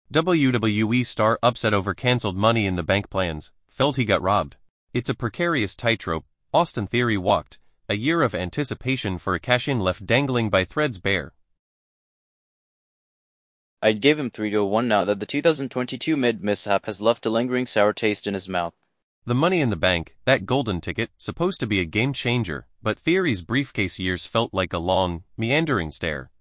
WWE star upset over cancelled Money in the Bank plans, felt he got robbed. It's a precarious tightrope Austin Theory walked, a year of anticipation for a cash-in left dangling by threads bare. I'd give him 3-1 now that the 2022 mid-mishap has left a lingering sour taste in his mouth. The Money in the Bank, that golden ticket, supposed to be a game-changer, but Theory's briefcase years felt like a long, meandering stare.